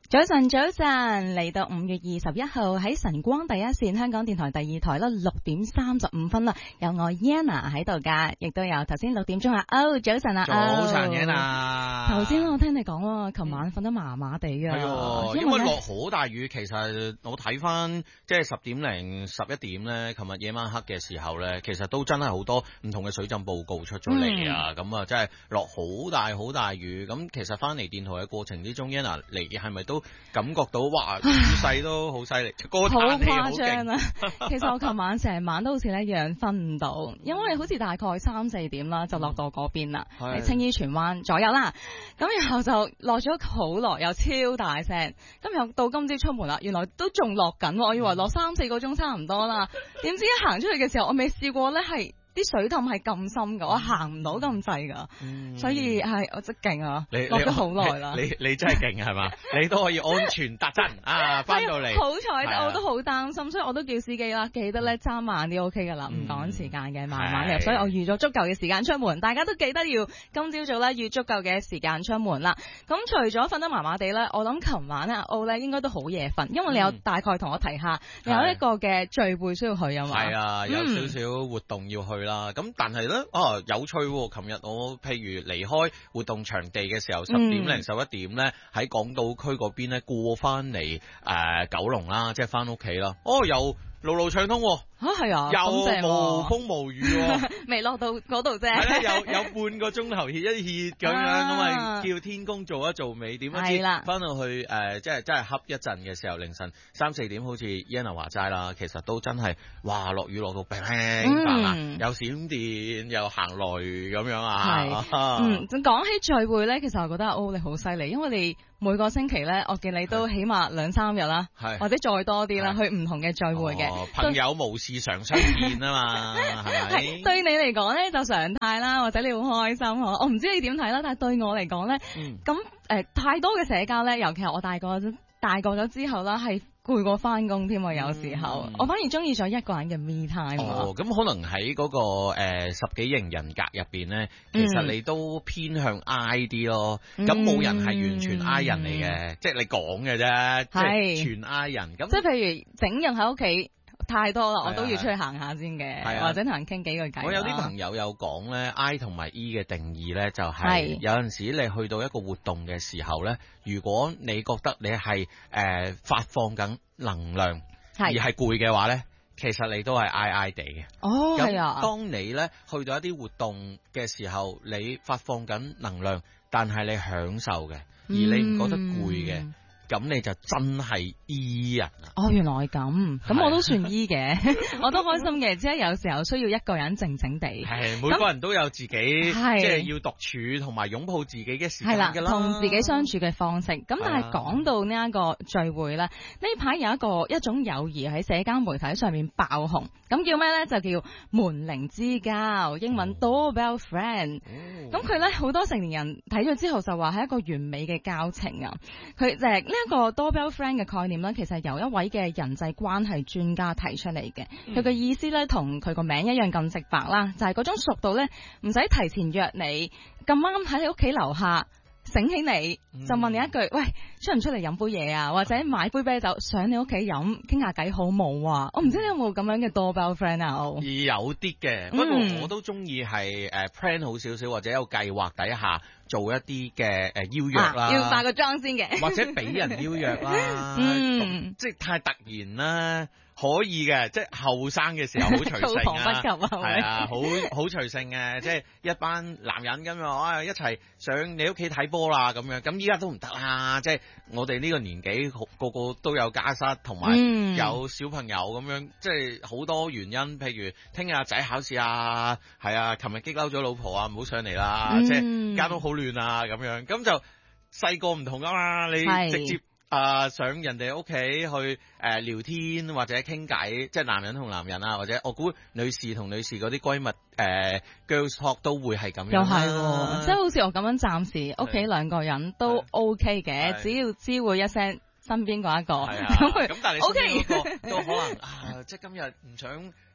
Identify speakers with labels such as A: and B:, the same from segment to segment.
A: 早晨，嚟到5月21號喺晨光第一線香港電台第二台啦，6點35分啦，有我 Yana 喺度噶，亦都有頭先6點鐘啊，早晨啊，
B: 早晨 Yana。
A: 頭先我聽你講，琴晚瞓得麻麻地啊，
B: 因為落好大雨，其實我睇翻即係10點零11點咧，琴日夜晚黑嘅時候咧，其實都真係好多唔同嘅水浸報告出咗嚟啊，咁啊真係落好大雨，咁其實翻嚟電台嘅過程之中 Yana 嚟係咪都感覺到哇，雨勢都好犀利，好
A: 誇張啊！其實我琴晚成晚都好似一樣瞓唔到，因為好似大概3、4點啦，就落到嗰邊啦，喺青衣荃灣左右啦。咁然後就落咗好耐，又超大聲。咁又到今朝出門啦，原來都仲落緊，我以為落3、4個鐘差唔多啦。點知一行出去嘅時候，我未試過咧係。啲水氹係咁深㗎，我行唔到咁滯㗎，所以係我真勁啊！落咗好耐啦。
B: 你真係勁係嘛？你都可以安全達陣啊！翻到嚟
A: 好彩，我都好擔心，所以我都叫司機啦，記得咧揸慢啲 OK 㗎啦，唔趕時間嘅，慢慢入。所以我預咗足夠嘅時間出門，大家都記得要今朝早咧預足夠嘅時間出門啦。咁除咗瞓得麻麻地咧，我諗琴晚咧澳咧應該都好夜瞓，因為你有大概同我提下，有一個嘅聚會需要去啊嘛。
B: 係啊，有少少活動要去。咁但係咧，有趣喎！琴日我譬如離開活動場地嘅時候，10點零11點咧，喺港島區嗰邊咧過翻嚟九龍啦，即係翻屋企啦。又路路暢通喎。係啊，又無風無雨喎，
A: 未落到嗰度啫。
B: 係啦，有半個鐘頭歇一歇咁樣，咁咪叫天公做一做尾，點樣知翻到去即係真係恰一陣嘅時候，凌晨3、4點，好似 Yana 話齋啦，其實都真係哇落雨落到乒乒乓乓，有閃電又行雷咁樣啊。
A: 講起聚會咧，其實我覺得你好犀利，因為你每個星期咧，我見你都起碼2、3日啦，或者再多啲啦，去唔同嘅聚會嘅
B: 朋友無事常相見啊嘛，係咪？
A: 對你嚟講咧就常態啦，或者你好開心嗬。我唔知你點睇啦，但係對我嚟講咧，咁太多嘅社交咧，尤其係我大個咗之後啦，係攰過翻工添啊。有時候我反而中意咗一個人嘅 me time。
B: 咁可能喺嗰個10幾型人格入邊咧，其實你都偏向 I 啲咯。咁冇人係完全 I 人嚟嘅，即係你講嘅啫，即係全 I 人。咁
A: 即係譬如整日喺屋企。太多啦，我都要出去行下先嘅，或者同人傾幾句偈。
B: 我有啲朋友有講咧 ，I 同埋 E 嘅定義咧，就係有陣時你去到一個活動嘅時候咧，如果你覺得你係發放緊能量而係攰嘅話咧，其實你都係 I 地嘅。
A: 係啊。
B: 當你咧去到一啲活動嘅時候，你發放緊能量，但係你享受嘅，而你唔覺得攰嘅。咁你就真係 E 人啊！
A: 原來係咁我都算 E 嘅，我都開心嘅，只係有時候需要一個人靜靜地。
B: 係，每個人都有自己即係要獨處同埋擁抱自己嘅時間㗎啦，
A: 同自己相處嘅方式。咁但係講到呢一個聚會咧，呢排有一種友誼喺社交媒體上面爆紅，咁叫咩咧？就叫門鈴之交，英文 doorbell friend。咁佢咧好多成年人睇咗之後就話係一個完美嘅交情啊！佢呢一個 doorbell friend 嘅概念咧，其實由一位嘅人際關係專家提出嚟嘅。佢嘅意思咧，同佢個名一樣咁直白啦，就係嗰種熟到咧，唔使提前約你，咁啱喺你屋企樓下醒起你，就問你一句，喂，出唔出嚟飲杯嘢啊？或者買杯啤酒上你屋企飲，傾下偈好冇啊？我唔知你有冇咁樣嘅 doorbell friend 啊？
B: 有啲嘅，不過我都中意係plan 好少少，或者有計劃底下做一啲嘅邀約啦，
A: 要化個妝先嘅，
B: 或者俾人邀約啦，即係太突然啦。可以嘅，即係後生嘅時候好隨性啊，係啊，好隨性嘅，即係一班男人咁樣，一齊上你屋企睇波啦咁樣。咁依家都唔得啦，即係我哋呢個年紀個個都有家室，同埋有小朋友咁樣，即係好多原因。譬如聽日仔考試啊，係啊，琴日激嬲咗老婆啊，唔好上嚟啦，即係間屋好亂啊咁樣。咁就細個唔同㗎嘛，你直接。上人哋屋企去聊天或者傾偈，即係男人同男人啊，或者我估女士同女士嗰啲閨蜜girls talk 都會係咁樣。又
A: 係，即係好似我咁樣，暫時屋企兩個人都 OK 嘅，只要知會一聲身邊嗰一個。咁
B: 但係你身邊嗰個都可能即係今日唔想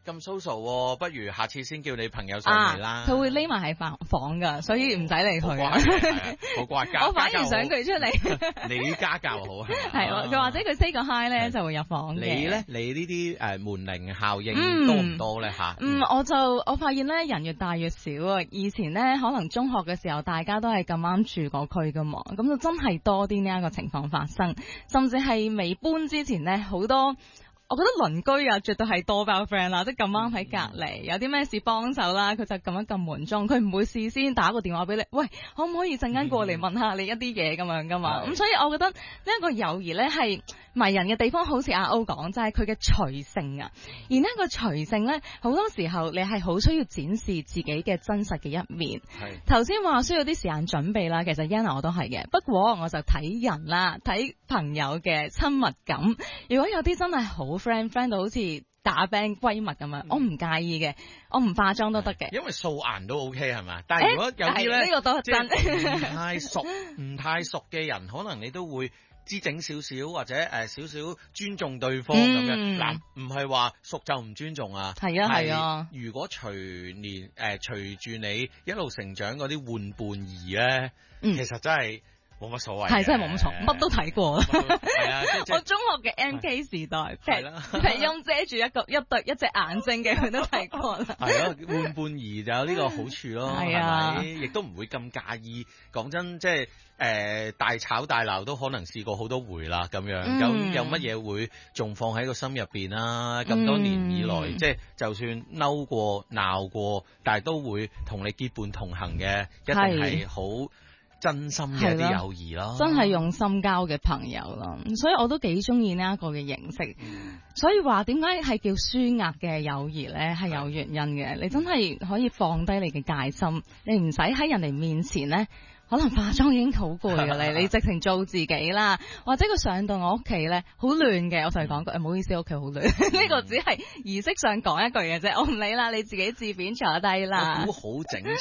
B: 咁 social，不如下次先叫你朋友上嚟啦。
A: 佢會匿埋喺房㗎，所以唔使理佢。
B: 好乖，
A: 我反而想佢出嚟。
B: 你家教好係嘛？
A: 係佢或者佢 say 個 hi 咧就會入房嘅。
B: 你咧？你呢啲門鈴效應多唔多咧嚇？
A: 我發現咧人越大越少啊！以前咧可能中學嘅時候大家都係咁啱住嗰區㗎嘛，咁就真係多啲呢一個情況發生，甚至係未搬之前咧好多。我覺得鄰居啊，絕對係多包 friend 啦，即係咁啱喺隔離，有啲咩事幫手啦，佢就咁樣撳門鐘，佢唔會事先打個電話俾你，喂，可唔可以陣間過嚟問下你一啲嘢咁樣噶嘛？咁所以我覺得呢一個友誼咧係迷人嘅地方，好似阿歐講，就係佢嘅隨性啊。而呢個隨性咧，好多時候你係好需要展示自己嘅真實嘅一面。頭先話需要啲時間準備啦，其實 Yana 我都係嘅，不過我就睇人啦，睇朋友嘅親密感。如果有啲真係好friend 到好似打 band 閨蜜咁樣，我唔介意嘅，我唔化妝都得嘅，
B: 因為素顏都 OK 係咪？但係如果有啲咧，
A: 呢個都真
B: 唔太熟嘅人，可能你都會知整少少或者少少尊重對方咁樣。嗱，唔係話熟就唔尊重啊。係啊。如果隨住你一路成長嗰啲換伴兒咧，其實真係。冇乜所謂，
A: 係真係冇乜錯，乜都睇過。
B: 係啊，
A: 我中學嘅 MK 時代，皮音遮住一隻眼睛嘅，佢都睇過啦。係咯，
B: 換伴兒就有呢個好處咯，係咪？亦都唔會咁介意。講真，即係大吵大鬧都可能試過好多回啦，咁樣有乜嘢會仲放喺個心入邊啦？咁多年以來，即係就算嬲過鬧過，但係都會同你結伴同行嘅，一定係好真心嘅啲友誼咯，
A: 真係用心交嘅朋友咯，所以我都幾中意呢一個嘅形式。所以話點解係叫舒壓嘅友誼咧？係有原因嘅。你真係可以放低你嘅戒心，你唔使喺人哋面前咧。可能化妝已經好攰㗎你直情做自己啦，或者佢上到我屋企咧好亂嘅，我同佢講句唔好意思，屋企好亂，呢個只係儀式上講一句嘅啫，我唔理啦，你自己自便坐低啦。
B: 我估好整齊